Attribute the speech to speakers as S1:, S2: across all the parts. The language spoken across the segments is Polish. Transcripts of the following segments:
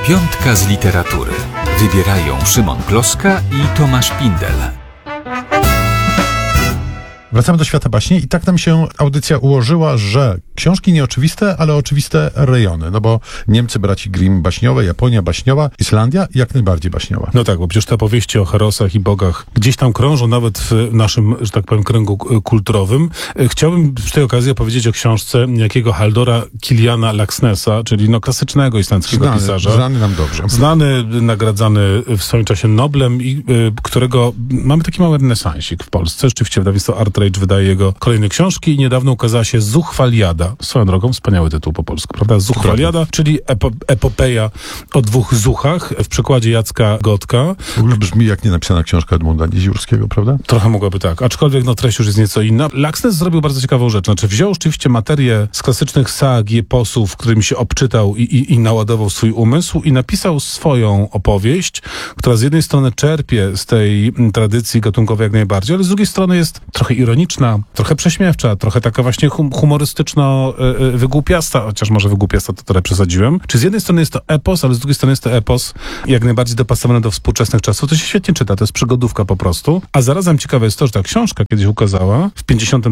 S1: Piątka z literatury. Wybierają Szymon Kloska i Tomasz Pindel.
S2: Wracamy do świata baśni i tak nam się audycja ułożyła, że książki nieoczywiste, ale oczywiste rejony. No bo Niemcy braci Grimm baśniowe, Japonia baśniowa, Islandia jak najbardziej baśniowa.
S3: No tak, bo przecież te opowieści o herosach i bogach gdzieś tam krążą nawet w naszym, że tak powiem, kręgu kulturowym. Chciałbym przy tej okazji opowiedzieć o książce jakiego Haldora Killiana Laxnessa, czyli klasycznego islandzkiego pisarza.
S2: Znany nam dobrze.
S3: Znany, nagradzany w swoim czasie Noblem i którego mamy taki mały renesansik w Polsce. Rzeczywiście wydawnictwo ArtRage wydaje jego kolejne książki i niedawno ukazała się Zuchwaliada. Swoją drogą, wspaniały tytuł po polsku, prawda? Zuchwaliada, czyli epopeja o dwóch zuchach w przekładzie Jacka Gotka.
S2: W ogóle brzmi jak nienapisana książka Edmunda Nieziórskiego, prawda?
S3: Trochę mogłaby tak, aczkolwiek treść już jest nieco inna. Laxness zrobił bardzo ciekawą rzecz. Znaczy wziął rzeczywiście materię z klasycznych sag i eposów, którymi się obczytał i naładował swój umysł i napisał swoją opowieść, która z jednej strony czerpie z tej tradycji gatunkowej jak najbardziej, ale z drugiej strony jest trochę ironiczna, trochę prześmiewcza, trochę taka właśnie humorystyczno-wygłupiasta, chociaż może wygłupiasta to trochę przesadziłem. Czy z jednej strony jest to epos, ale z drugiej strony jest to epos jak najbardziej dopasowany do współczesnych czasów. To się świetnie czyta, to jest przygodówka po prostu. A zarazem ciekawe jest to, że ta książka kiedyś ukazała w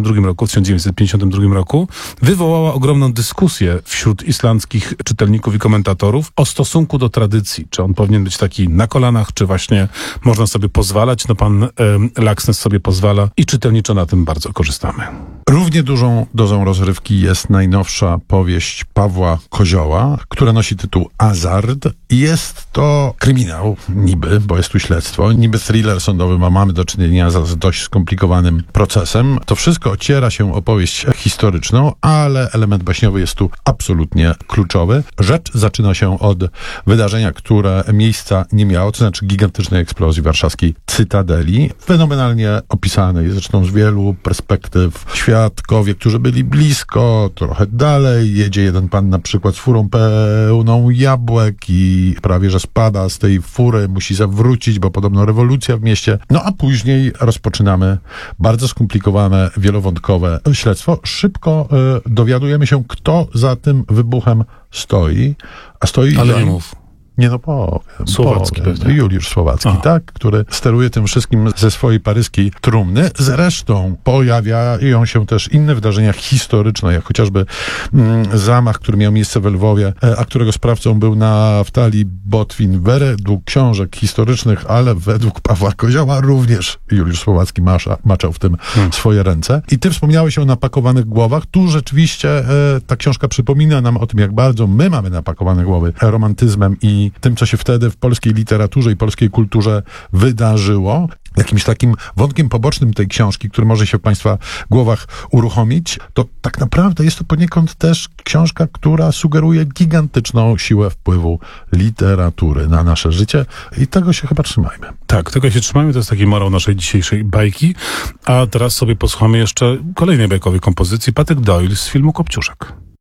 S3: 1952 roku, wywołała ogromną dyskusję wśród islandzkich czytelników i komentatorów o stosunku do tradycji. Czy on powinien być taki na kolanach, czy właśnie można sobie pozwalać. No pan Laxness sobie pozwala i czytelniczo na tym bardzo korzystamy.
S2: Równie dużą dozą rozrywki jest najnowsza powieść Pawła Kozioła, która nosi tytuł Azard. Jest to kryminał, niby, bo jest tu śledztwo, niby thriller sądowy, a mamy do czynienia z dość skomplikowanym procesem. To wszystko ociera się o powieść historyczną, ale element baśniowy jest tu absolutnie kluczowy. Rzecz zaczyna się od wydarzenia, które miejsca nie miało, to znaczy gigantycznej eksplozji warszawskiej Cytadeli, fenomenalnie opisanej, zresztą z wielu perspektyw. Świadkowie, którzy byli blisko, trochę dalej. Jedzie jeden pan na przykład z furą pełną jabłek i prawie że spada z tej fury, musi zawrócić, bo podobno rewolucja w mieście. No a później rozpoczynamy bardzo skomplikowane, wielowątkowe śledztwo. Szybko dowiadujemy się, kto za tym wybuchem stoi. A stoi...
S3: Ale nie mów.
S2: Nie no, powiem.
S3: Słowacki pewnie.
S2: Juliusz Słowacki, tak? Który steruje tym wszystkim ze swojej paryskiej trumny. Zresztą pojawiają się też inne wydarzenia historyczne, jak chociażby zamach, który miał miejsce we Lwowie, a którego sprawcą był Naftali Botwin. Według książek historycznych, ale według Pawła Kozioła również Juliusz Słowacki maczał w tym swoje ręce. I ty wspomniałeś o napakowanych głowach. Tu rzeczywiście ta książka przypomina nam o tym, jak bardzo my mamy napakowane głowy romantyzmem i tym, co się wtedy w polskiej literaturze i polskiej kulturze wydarzyło. Jakimś takim wątkiem pobocznym tej książki, który może się w państwa głowach uruchomić, to tak naprawdę jest to poniekąd też książka, która sugeruje gigantyczną siłę wpływu literatury na nasze życie i tego się chyba trzymajmy.
S3: Tak, tego się trzymajmy, to jest taki morał naszej dzisiejszej bajki. A teraz sobie posłuchamy jeszcze kolejnej bajkowej kompozycji, Patrick Doyle z filmu Kopciuszek.